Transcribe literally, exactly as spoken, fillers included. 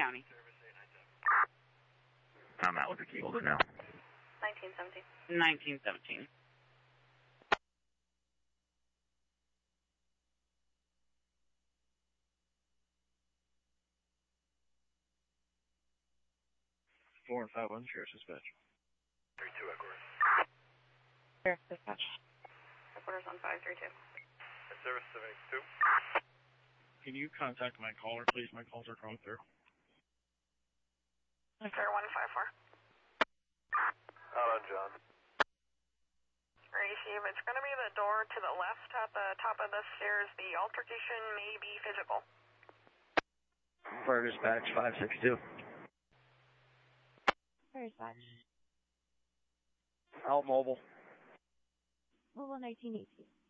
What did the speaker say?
County. I'm out with the Eagles now. nineteen seventeen. nineteen seventeen. Four and five one, Sheriff's Dispatch. three two, Ecuador. Sheriff's Dispatch. Headquarters on five three two. Service seventy-two. Can you contact my caller, please? My calls are coming through. Fair one five four. Hello, John. Receive. It's going to be the door to the left at the top of the stairs. The altercation may be physical. Fire Dispatch five six two. Fire Dispatch. Out mobile. Mobile nineteen eighteen.